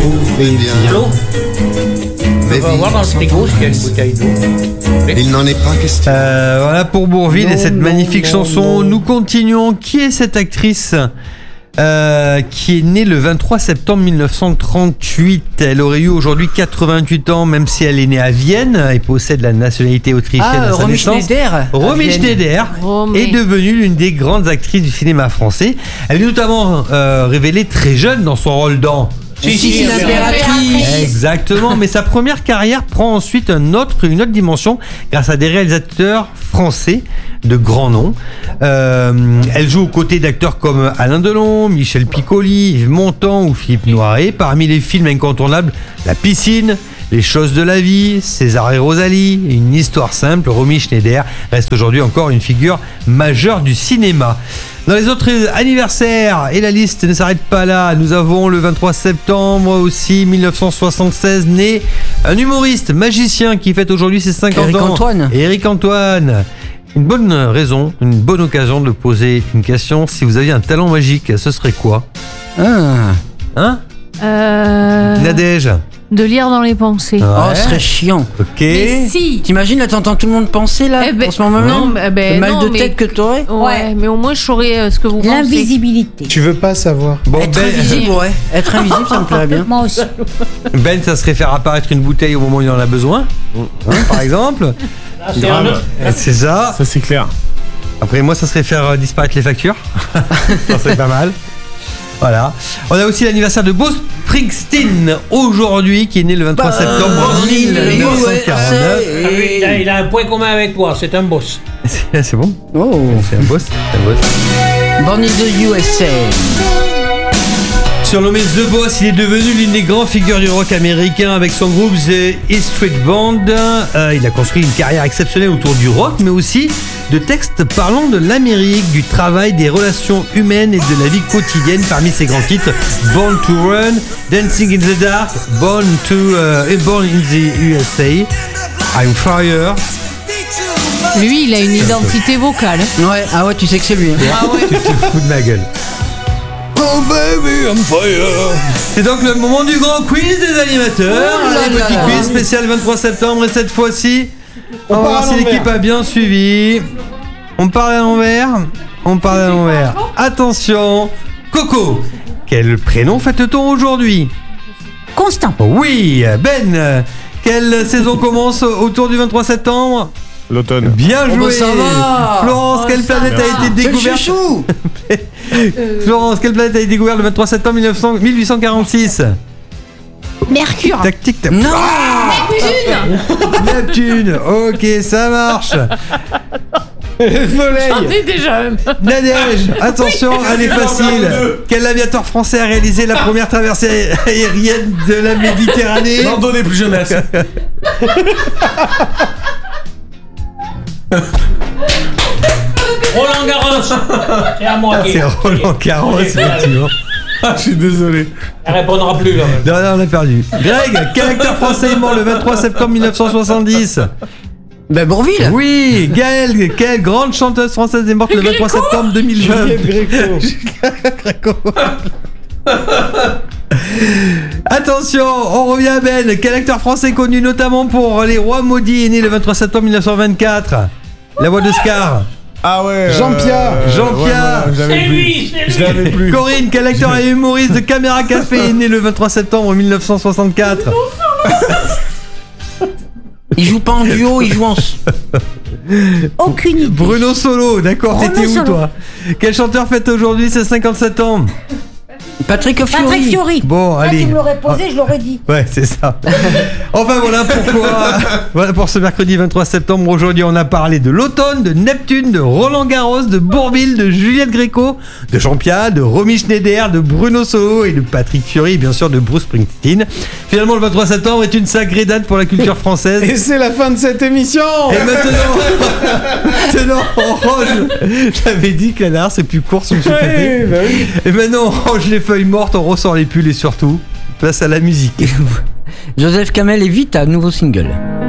trouvez bien. L'eau. Mais On va voir dans le frigo s'il y a une bouteille d'eau. il n'en est pas question. Voilà pour Bourvil et cette magnifique chanson. Nous continuons. Qui est cette actrice qui est née le 23 septembre 1938. Elle aurait eu aujourd'hui 88 ans, même si elle est née à Vienne et possède la nationalité autrichienne à sa Romy naissance. Schneider. Romy Schneider est devenue l'une des grandes actrices du cinéma français. Elle est notamment révélée très jeune dans son rôle dans Si, l'impératrice. Exactement, mais sa première carrière prend ensuite une autre dimension grâce à des réalisateurs français de grand nom. Elle joue aux côtés d'acteurs comme Alain Delon, Michel Piccoli, Yves Montand ou Philippe Noiret. Parmi les films incontournables, La piscine, Les choses de la vie, César et Rosalie, Une histoire simple, Romy Schneider reste aujourd'hui encore une figure majeure du cinéma. Dans les autres anniversaires, et la liste ne s'arrête pas là, nous avons le 23 septembre aussi 1976, né un humoriste, magicien qui fête aujourd'hui ses 50 Éric ans. Antoine. Éric Antoine. Une bonne raison, une bonne occasion de poser une question. Si vous aviez un talent magique, ce serait quoi ? Hein ? Nadège. De lire dans les pensées. Oh, ce serait chiant. Ok. Mais si. T'imagines, là, t'entends tout le monde penser, là, en ce moment non, même le mal de tête que t'aurais. Ouais, mais au moins je saurais ce que vous pensez. L'invisibilité. Tu veux pas savoir. Bon, Être invisible, ouais. Être invisible, ça me plairait bien. Moi aussi. Ben, ça serait faire apparaître une bouteille au moment où il en a besoin, par exemple. C'est un autre. C'est ça. Ça, c'est clair. Après, moi, ça serait faire disparaître les factures. Ça serait pas mal. Voilà. On a aussi l'anniversaire de Bruce Springsteen aujourd'hui, qui est né le 23 septembre 1949. Il a un point commun avec toi, c'est un boss. C'est bon. Oh. C'est un boss. Born in the USA. Surnommé The Boss, il est devenu l'une des grandes figures du rock américain avec son groupe The E Street Band. Il a construit une carrière exceptionnelle autour du rock, mais aussi de textes parlant de l'Amérique, du travail, des relations humaines et de la vie quotidienne. Parmi ses grands titres, Born to Run, Dancing in the Dark, Born in the USA, I'm Fire. Lui, il a une identité vocale. Ouais, ah ouais, tu sais que c'est lui. Ah ouais. Tu te fous de ma gueule. Oh baby, I'm fire. C'est donc le moment du grand quiz des animateurs. Un petit quiz spécial 23 septembre et cette fois-ci, on va voir si l'équipe a bien suivi. On parle à l'envers. Attention, Coco, quel prénom fête-t-on aujourd'hui ? Constant. Oui, Ben, quelle saison commence autour du 23 septembre ? L'automne. Bien joué. Oh bah ça va. Florence, quelle planète a été découverte ? chouchou. Florence, quelle planète a été découverte le 23 septembre 1846 ? Mercure. Tactique. Non. Neptune. Ok, ça marche. Le J'en soleil. ai déjà un. Nadège. Attention, elle est facile. Quel aviateur français a réalisé la première traversée aérienne de la Méditerranée ? N'en donnez plus jeunesse. Roland Garros. C'est à moi qui. C'est Roland Garros, effectivement. Ah, je suis désolé. Elle répondra plus là. Non, on a perdu. Greg, quel acteur français est mort le 23 septembre 1970 ? Ben Bourvil. Oui, Gaëlle, quelle grande chanteuse française est morte le 23 septembre 2020 ? Gréco. Attention, on revient à Ben. Quel acteur français connu notamment pour Les Rois Maudits est né le 23 septembre 1924 ? La voix de Scar. Ah ouais. Jean-Pierre. C'est lui. Je l'avais plus. Corinne, quel acteur et humoriste de Caméra Café est né le 23 septembre 1964 ? Il joue pas en duo, il joue en. Aucune idée. Bruno Solo, d'accord, Bruno t'étais où Solo. toi ? Quel chanteur fête aujourd'hui ses 57 ans ? Patrick Fiori. Patrick Fiori. Bon, Ah, allez. tu me l'aurais posé, je l'aurais dit. Ouais, c'est ça. Enfin, voilà pourquoi. Voilà pour ce mercredi 23 septembre. Aujourd'hui, on a parlé de l'automne, de Neptune, de Roland Garros, de Bourvil, de Juliette Gréco, de Jean-Pierre, de Romy Schneider, de Bruno Solo et de Patrick Fiori, et bien sûr de Bruce Springsteen. Finalement, le 23 septembre est une sacrée date pour la culture française. Et c'est la fin de cette émission. Et maintenant, on range. J'avais dit canard, c'est plus court sur le Ouais, bah oui. Et maintenant, on range les feuilles mortes, on ressort les pulls et surtout, place à la musique. Joseph Kamel et Vita, nouveau single.